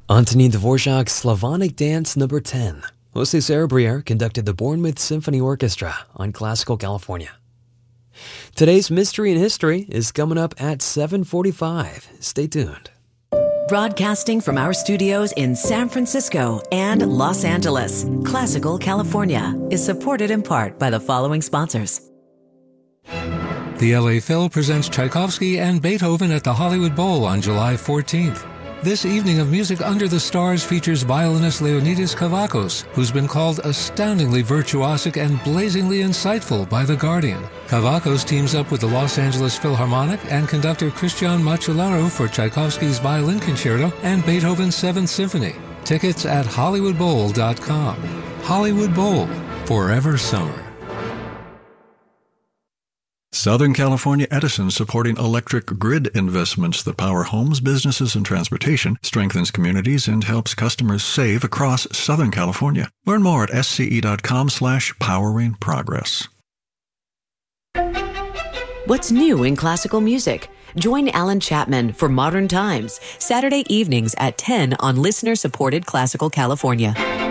Antonin Dvorak's Slavonic Dance No. 10. Jose Sarah Briere conducted the Bournemouth Symphony Orchestra on Classical California. Today's Mystery in History is coming up at 7:45. Stay tuned. Broadcasting from our studios in San Francisco and Los Angeles, Classical California is supported in part by the following sponsors. The LA Phil presents Tchaikovsky and Beethoven at the Hollywood Bowl on July 14th. This evening of Music Under the Stars features violinist Leonidas Kavakos, who's been called astoundingly virtuosic and blazingly insightful by The Guardian. Kavakos teams up with the Los Angeles Philharmonic and conductor Christian Macellaro for Tchaikovsky's Violin Concerto and Beethoven's Seventh Symphony. Tickets at HollywoodBowl.com. Hollywood Bowl, forever summer. Southern California Edison, supporting electric grid investments that power homes, businesses, and transportation, strengthens communities, and helps customers save across Southern California. Learn more at sce.com/powering progress. What's new in classical music? Join Alan Chapman for Modern Times, Saturday evenings at 10 on listener-supported Classical California.